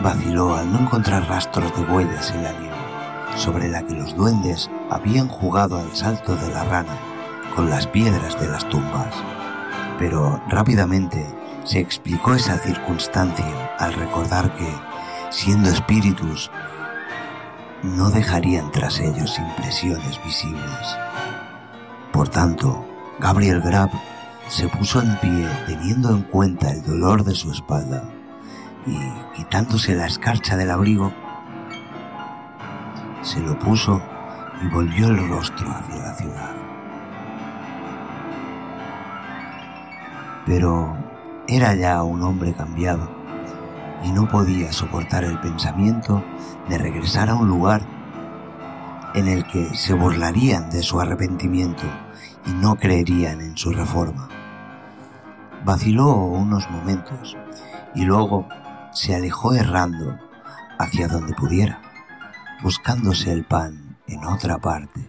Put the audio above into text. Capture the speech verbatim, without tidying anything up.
vaciló al no encontrar rastros de huellas en la nieve, sobre la que los duendes habían jugado al salto de la rana con las piedras de las tumbas. Pero rápidamente se explicó esa circunstancia al recordar que, siendo espíritus, no dejarían tras ellos impresiones visibles. Por tanto, Gabriel Grab se puso en pie teniendo en cuenta el dolor de su espalda y, quitándose la escarcha del abrigo, se lo puso y volvió el rostro hacia la ciudad. Pero era ya un hombre cambiado y no podía soportar el pensamiento de regresar a un lugar en el que se burlarían de su arrepentimiento y no creerían en su reforma. Vaciló unos momentos y luego se alejó errando hacia donde pudiera, buscándose el pan en otra parte.